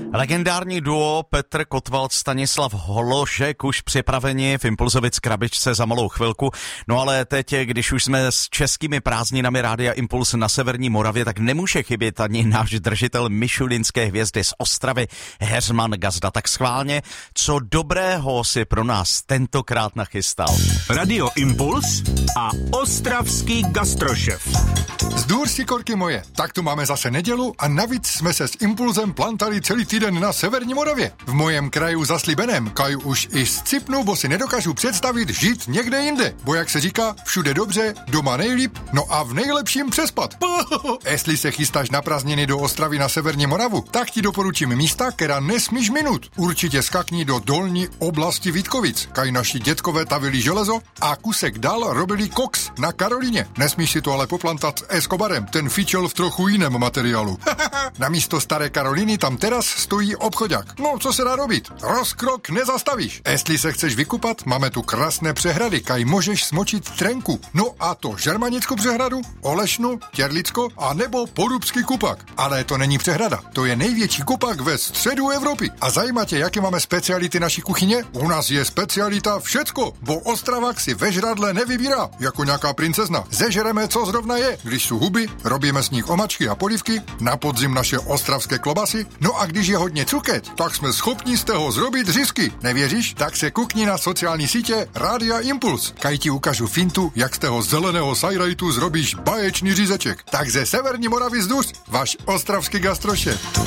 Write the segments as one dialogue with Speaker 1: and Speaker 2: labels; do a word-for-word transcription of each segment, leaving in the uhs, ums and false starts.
Speaker 1: Legendární duo Petr Kotwald, Stanislav Holožek už připraveni v Impulzovic krabičce za malou chvilku. No ale teď, když už jsme s českými prázdninami Rádia Impuls na severní Moravě, tak nemůže chybět ani náš držitel mišulinské hvězdy z Ostravy, Heřman Gazda. Tak schválně, co dobrého si pro nás tentokrát nachystal.
Speaker 2: Radio Impuls a ostravský gastrošef.
Speaker 3: Zdůr si, korky moje, tak tu máme zase nedělu a navíc jsme se s Impulzem plantali celý týden na severní Moravě. V mojem kraju zaslíbeném, kaj už i scipnu, bo si nedokážu představit žít někde jinde. Bo jak se říká, všude dobře, doma nejlíp, no a v nejlepším přespat. Jestli se chystáš na prázdniny do Ostravy na severní Moravu, tak ti doporučím místa, která nesmíš minut. Určitě skakni do dolní oblasti Vítkovic, kaj naši dětkové tavili železo a kusek dál robili koks na Karolíně. Nesmíš si to ale poplantat s Escobarem, ten fičel v trochu jiném materiálu. Na místo staré Karolíny tam teraz stojí obchodák. No, co se dá robit? Rozkrok nezastavíš. Jestli se chceš vykupat, máme tu krásné přehrady, kaj můžeš smočit trenku. No a to Žermanickou přehradu, Olešnu, Těrlicko a nebo Porubský kupak. Ale to není přehrada, to je největší kupak ve středu Evropy. A zajímá tě, jaké máme speciality naší kuchyně? U nás je specialita všecko, bo Ostravák si ve žradle nevybírá, jako nějaká princezna. Zežereme, co zrovna je. Když jsou huby, robíme z nich omačky a polívky, na podzim naše ostravské klobasy, no a když je hodně cuket, tak jsme schopni z toho zrobit řízky. Nevěříš? Tak se kukni na sociální sítě Rádia Impuls. Kaj ti ukážu fintu, jak z toho zeleného sajrajtu zrobíš báječný řízeček. Tak ze severní Moravy vzduš, váš ostravský gastrošef.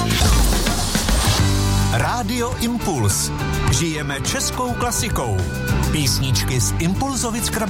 Speaker 2: Rádio Impuls. Žijeme českou klasikou. Písničky z Impulzovic krabičky.